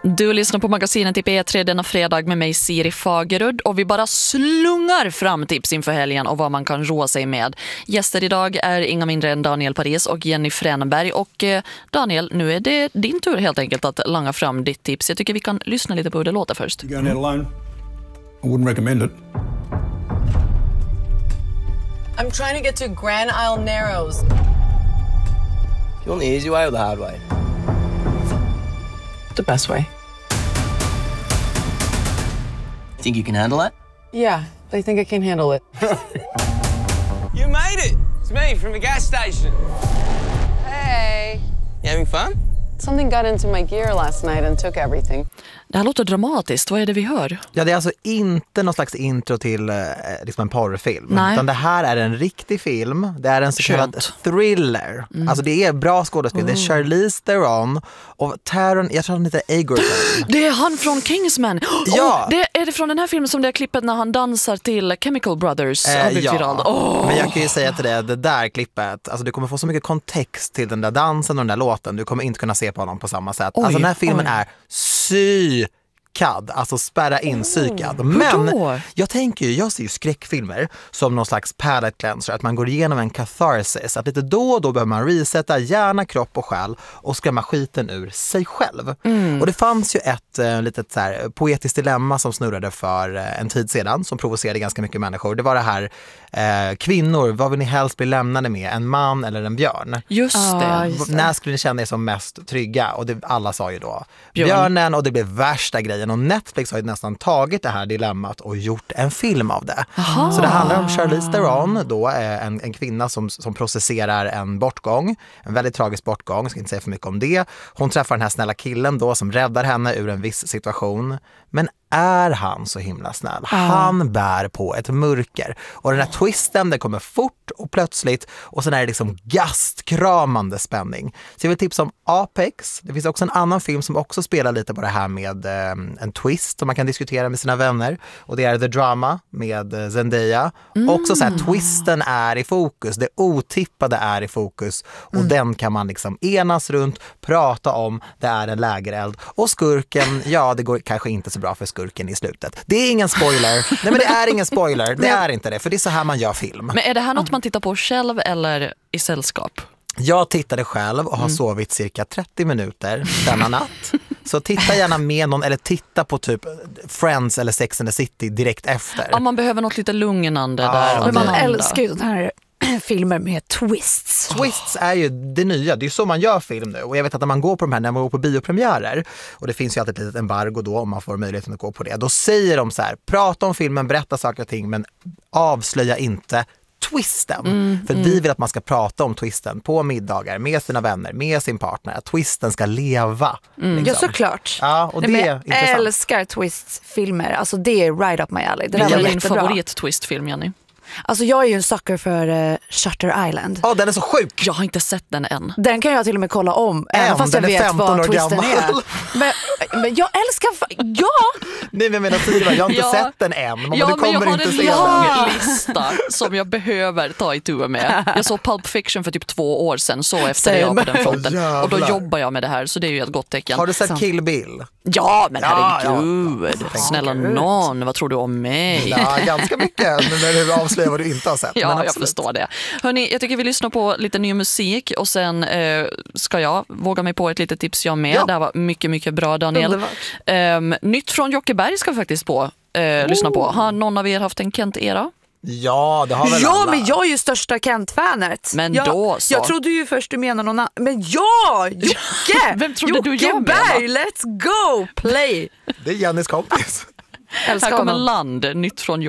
Du lyssnar på magasinet i P3 denna fredag med mig Siri Fagerud och vi bara slungar fram tips inför helgen och vad man kan roa sig med. Gäster idag är inga mindre än Daniel Paris och Jenny Fränenberg och Daniel, nu är det din tur helt enkelt att langa fram ditt tips. Jag tycker vi kan lyssna lite på hur det låter först. Going out alone? I wouldn't recommend it. I'm trying to get to Grand Isle Narrows. You want the easy way or the hard way? The best way. Think you can handle that? Yeah, they think I can handle it. You made it! It's me from the gas station. Hey. You having fun? Something got into my gear last night and took everything. Det här låter dramatiskt. Vad är det vi hör? Ja, det är alltså inte någon slags intro till liksom en porrfilm. Nej. Utan det här är en riktig film. Det är en så kallad thriller. Alltså det är bra skådespel. Det är Charlize Theron och Taron, jag tror han heter Egerton. Det är han från Kingsman. Ja. Är det från den här filmen som det är klippet när han dansar till Chemical Brothers? Ja. Men jag kan ju säga till dig, det där klippet, alltså du kommer få så mycket kontext till den där dansen och den där låten. Du kommer inte kunna se på honom på samma sätt. Alltså den här filmen är alltså spärra in psykad. Men jag tänker ju, jag ser ju skräckfilmer som någon slags palate cleanser, att man går igenom en catharsis, att lite då och då behöver man resetta hjärna, kropp och själ och skrämma skiten ur sig själv. Och det fanns ju ett litet så här poetiskt dilemma som snurrade för en tid sedan som provocerade ganska mycket människor. Det var det här, kvinnor, vad vill ni helst bli lämnade med? En man eller en björn? Just det. När skulle ni känna er som mest trygga? Och alla sa ju då björnen, och det blev värsta grejen. Och Netflix har ju nästan tagit det här dilemmat och gjort en film av det. Så det handlar om Charlize Theron, då, en kvinna som processerar en bortgång. En väldigt tragisk bortgång, jag ska inte säga för mycket om det. Hon träffar den här snälla killen då som räddar henne ur en viss situation. Men är han så himla snäll? Han bär på ett mörker. Och den här twisten, den kommer fort och plötsligt. Och sen är det liksom gastkramande spänning. Så jag vill tipsa om Apex. Det finns också en annan film som också spelar lite på det här med en twist som man kan diskutera med sina vänner. Och det är The Drama med Zendaya. Också så här, twisten är i fokus. Det otippade är i fokus. Och den kan man liksom enas runt, prata om. Det är en lägereld. Och skurken, ja, det går kanske inte så bra för skurken i slutet. Det är ingen spoiler. Nej, men det är ingen spoiler. Det är inte det, för det är så här man gör film. Men är det här något man tittar på själv eller i sällskap? Jag tittade själv och har sovit cirka 30 minuter denna natt. Så titta gärna med någon eller titta på typ Friends eller Sex and the City direkt efter. Ja, man behöver något lite lugnande där. Men man älskar ju den här filmer med twists. Twists är ju det nya, det är ju så man gör film nu. Och jag vet att när man går på de här, när man går på biopremiärer, och det finns ju alltid ett litet embargo då om man får möjligheten att gå på det, då säger de så här, prata om filmen, berätta saker och ting, men avslöja inte twisten. För vi vill att man ska prata om twisten på middagar med sina vänner, med sin partner, att twisten ska leva. Liksom. Ja, såklart. Ja, och det är intressant. Jag älskar twist-filmer. Alltså det är right up my alley. Det Vilken var är din jättebra. favorit-twistfilm, Jenny? Alltså jag är ju en sucker för Shutter Island. Ja, den är så sjuk. Jag har inte sett den än. Den kan jag till och med kolla om, även fast jag den är vet 15 vad år twisten gammal. är. Men jag älskar... Ja! Nej, men jag menar Siri, jag har inte sett den än. Men du kommer inte se den. Jag har en lista som jag behöver ta itu med. Jag såg Pulp Fiction för typ 2 år sedan, så efter jag på den fronten. Och då jobbar jag med det här, så det är ju ett gott tecken. Har du sett Kill Bill? Ja, men herregud. Ja. Snälla någon, vad tror du om mig? Ja, ganska mycket. Men du avslöjar vad du inte har sett. Ja, jag förstår det. Hörrni, jag tycker vi lyssnar på lite ny musik och sen ska jag våga mig på ett litet tips jag med. Det här var mycket, mycket bra, Daniel. Nytt från Jockeberg ska vi faktiskt lyssna på. Har någon av er haft en Kent-era? Ja, det har väl Ja, alla. men jag är ju största Kent-fanet. Men då så. Jag trodde ju först du menade någon annan. Men ja, Jocke! Vem trodde du jag Jockeberg, menade? let's go, play! Det är Jennys kompis. Här kommer Land, nytt från